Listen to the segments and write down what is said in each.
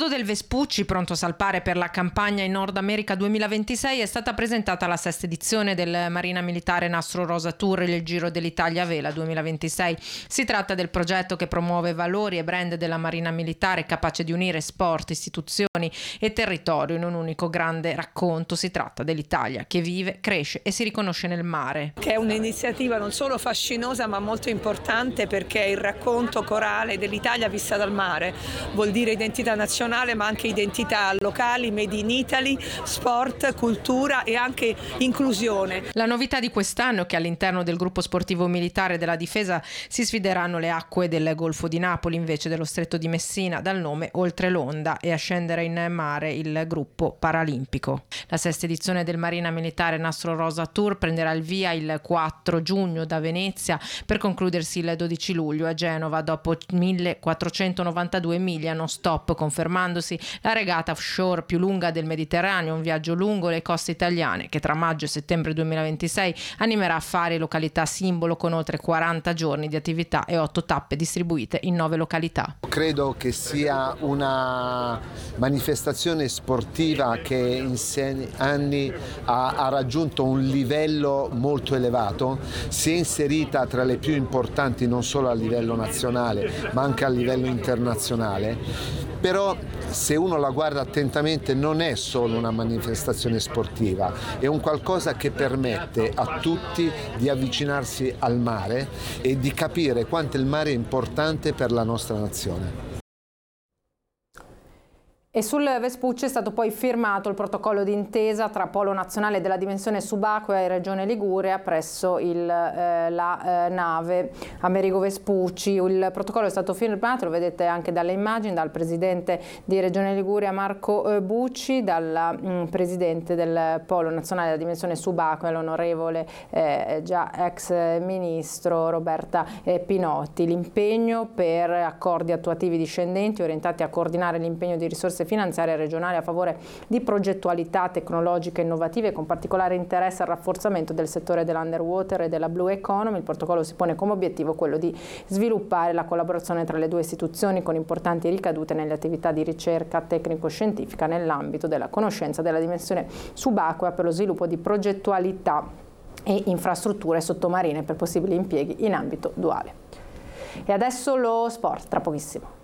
bordo del Vespucci, pronto a salpare per la campagna in Nord America 2026, è stata presentata la sesta edizione del Marina Militare Nastro Rosa Tour, il Giro dell'Italia a Vela 2026. Si tratta del progetto che promuove valori e brand della Marina Militare, capace di unire sport, istituzioni e territorio in un unico grande racconto. Si tratta dell'Italia che vive, cresce e si riconosce nel mare. Che è un'iniziativa non solo fascinosa ma molto importante, perché è il racconto corale dell'Italia vista dal mare. Vuol dire identità nazionale ma anche identità locali, made in Italy, sport, cultura e anche inclusione. La novità di quest'anno è che all'interno del gruppo sportivo militare della difesa si sfideranno le acque del Golfo di Napoli invece dello Stretto di Messina, dal nome Oltre l'Onda, e a scendere in mare il gruppo paralimpico. La sesta edizione del Marina Militare Nastro Rosa Tour prenderà il via il 4 giugno da Venezia per concludersi il 12 luglio a Genova dopo 1492 miglia non stop, confermandosi la regata offshore più lunga del Mediterraneo, un viaggio lungo le coste italiane che tra maggio e settembre 2026 animerà affari e località simbolo con oltre 40 giorni di attività e 8 tappe distribuite in 9 località. Credo che sia una manifestazione sportiva che in 6 anni ha raggiunto un livello molto elevato, si è inserita tra le più importanti non solo a livello nazionale ma anche a livello internazionale. Però se uno la guarda attentamente non è solo una manifestazione sportiva, è un qualcosa che permette a tutti di avvicinarsi al mare e di capire quanto il mare è importante per la nostra nazione. E sul Vespucci è stato poi firmato il protocollo d'intesa tra Polo Nazionale della Dimensione Subacquea e Regione Liguria presso la nave Amerigo Vespucci. Il protocollo è stato firmato, lo vedete anche dalle immagini, dal presidente di Regione Liguria Marco Bucci, dal presidente del Polo Nazionale della Dimensione Subacquea, l'onorevole già ex ministro Roberta Pinotti. L'impegno per accordi attuativi discendenti orientati a coordinare l'impegno di risorse finanziarie regionali a favore di progettualità tecnologiche innovative con particolare interesse al rafforzamento del settore dell'underwater e della blue economy. Il protocollo si pone come obiettivo quello di sviluppare la collaborazione tra le due istituzioni con importanti ricadute nelle attività di ricerca tecnico-scientifica nell'ambito della conoscenza della dimensione subacquea per lo sviluppo di progettualità e infrastrutture sottomarine per possibili impieghi in ambito duale. E adesso lo sport, tra pochissimo.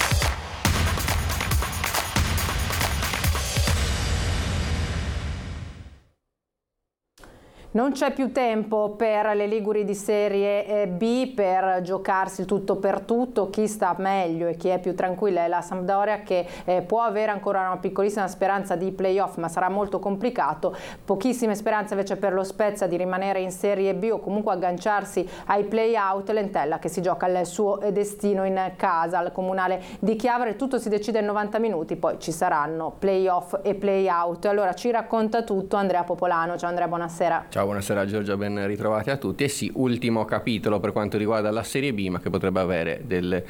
Non c'è più tempo per le liguri di Serie B per giocarsi il tutto per tutto. Chi sta meglio e chi è più tranquilla è la Sampdoria, che può avere ancora una piccolissima speranza di playoff, ma sarà molto complicato. Pochissime speranze invece per lo Spezia di rimanere in Serie B o comunque agganciarsi ai play-out. L'Entella che si gioca il suo destino in casa al Comunale di Chiavari. Tutto si decide in 90 minuti, poi ci saranno play-off e play-out. Allora ci racconta tutto Andrea Popolano. Ciao Andrea, buonasera. Ciao, buonasera Giorgia, ben ritrovati a tutti. E sì, ultimo capitolo per quanto riguarda la Serie B, ma che potrebbe avere delle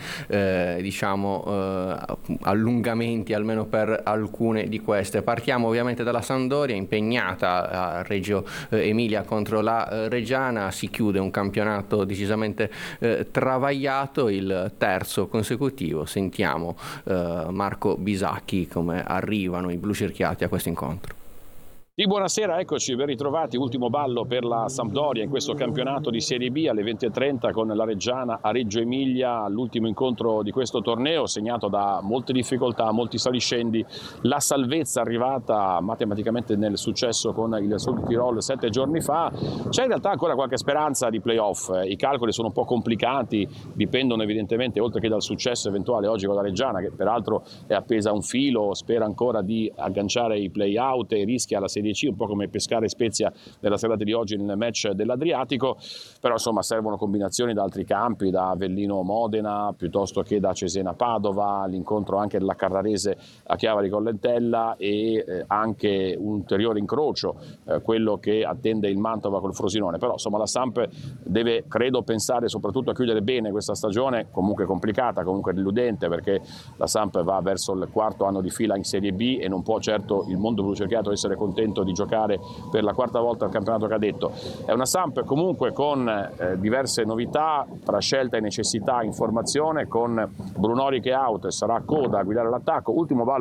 allungamenti almeno per alcune di queste. Partiamo ovviamente dalla Sampdoria, impegnata a Reggio Emilia contro la Reggiana. Si chiude un campionato decisamente travagliato, il terzo consecutivo. Sentiamo Marco Bisacchi come arrivano i blucerchiati a questo incontro. Sì, buonasera, eccoci, ben ritrovati. Ultimo ballo per la Sampdoria in questo campionato di Serie B alle 20:30 con la Reggiana a Reggio Emilia, l'ultimo incontro di questo torneo segnato da molte difficoltà, molti saliscendi. La salvezza arrivata matematicamente nel successo con il Sud Tirol 7 giorni fa. C'è in realtà ancora qualche speranza di playoff, i calcoli sono un po' complicati, dipendono evidentemente oltre che dal successo eventuale oggi con la Reggiana, che peraltro è appesa a un filo, spera ancora di agganciare i play-out e rischia la Serie C, un po' come Pescara e Spezia nella serata di oggi nel match dell'Adriatico. Però insomma servono combinazioni da altri campi, da Avellino Modena piuttosto che da Cesena Padova, l'incontro anche della Carrarese a Chiavari con l'Entella e anche un ulteriore incrocio, quello che attende il Mantova col Frosinone. Però insomma la Samp deve, credo, pensare soprattutto a chiudere bene questa stagione, comunque complicata, comunque deludente, perché la Samp va verso il 4º anno di fila in Serie B e non può certo il mondo blucerchiato essere contento di giocare per la 4ª volta al campionato cadetto. È una Samp comunque con diverse novità tra scelta e necessità in formazione, con Brunori che è out, sarà Coda a guidare l'attacco. Ultimo ballo